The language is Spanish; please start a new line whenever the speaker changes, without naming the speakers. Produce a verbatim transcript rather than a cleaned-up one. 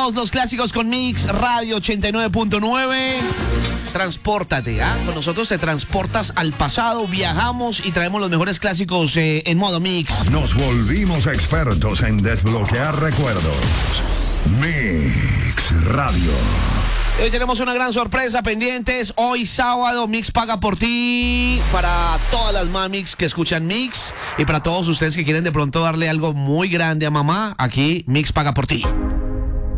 Somos los clásicos con Mix Radio ochenta y nueve punto nueve. Transpórtate, ¿ah? Con nosotros te transportas al pasado, viajamos y traemos los mejores clásicos eh, en modo Mix.
Nos volvimos expertos en desbloquear recuerdos. Mix Radio.
Hoy tenemos una gran sorpresa pendientes. Hoy sábado Mix paga por ti. Para todas las mamix que escuchan Mix y para todos ustedes que quieren de pronto darle algo muy grande a mamá, aquí Mix paga por ti.